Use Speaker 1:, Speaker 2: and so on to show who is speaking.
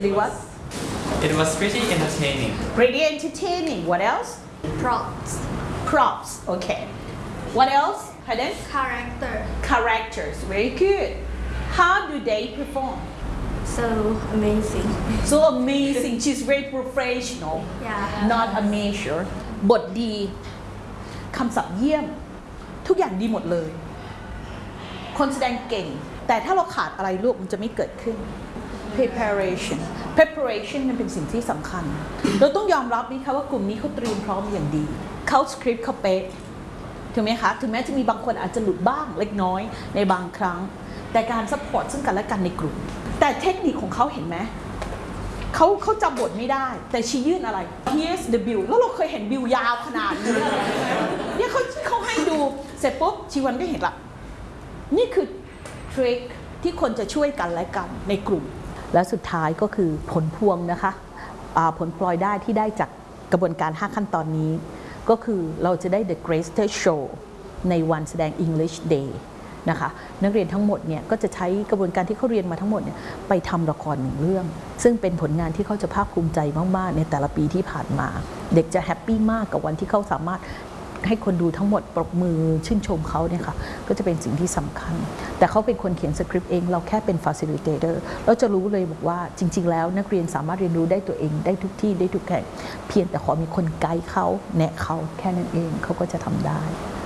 Speaker 1: It was
Speaker 2: It was pretty entertaining.
Speaker 1: pretty entertaining. What else?
Speaker 3: Props.
Speaker 1: Props. Okay. What else? Hayden?
Speaker 3: Character.
Speaker 1: Characters. Very good. How do they perform?
Speaker 3: So amazing.
Speaker 1: So amazing. She's very professional.
Speaker 3: Yeah.
Speaker 1: Not a measure. บทดีคำศัพท์เยี่ยม ทุกอย่างดีหมดเลย คนแสดงเก่ง แต่ถ้าเราขาดอะไรลูกมันจะไม่เกิดขึ้น preparation มันเป็นสิ่งที่สำคัญ เราต้องยอมรับนี่คะว่ากลุ่มนี้เขาเตรียมพร้อมอย่างดี เขาสคริปต์เขาเป๊ะถูกไหมคะ ถึงแม้จะมีบางคนอาจจะหลุดบ้างเล็กน้อยในบางครั้ง แต่การซัพพอร์ตซึ่งกันและกันในกลุ่ม แต่เทคนิคของเขาเห็นไหมเขาจำบทไม่ได้ แต่ชี้ยื่นอะไร here's the bill แล้วเราเคยเห็นบิลยาวขนาดนี้เนี่ยเขาให้ดูเสร็จปุ๊บชีวันก็เห็นละนี่คือทริคที่คนจะช่วยกันและกันในกลุ่ม และสุดท้ายก็คือผลพวงนะคะผลพลอยได้ที่ได้จากกระบวนการ 5 ขั้นตอนนี้ ก็คือเราจะได้ The Greatest Show ในวันแสดง English Day นะคะนักเรียนทั้งหมดเนี่ยก็จะใช้กระบวนการที่เขาเรียนมาทั้งหมดเนี่ยไปทำละครหนึ่งเรื่อง ซึ่งเป็นผลงานที่เขาจะภาคภูมิใจมากๆในแต่ละปีที่ผ่านมา เด็กจะแฮปปี้มากกับวันที่เขาสามารถให้คนดูทั้งหมดปรบมือชื่นชมเขาเนี่ยค่ะก็จะเป็นสิ่งที่สำคัญแต่เขาเป็นคนเขียนสคริปต์เองเราแค่เป็น facilitator เราจะรู้เลยบอกว่าจริงๆแล้วนักเรียนสามารถเรียนรู้ได้ตัวเองได้ทุกที่ได้ทุกแห่งเพียงแต่ขอมีคนไกด์เขาแนะเขาแค่นั้นเองเขาก็จะทำได้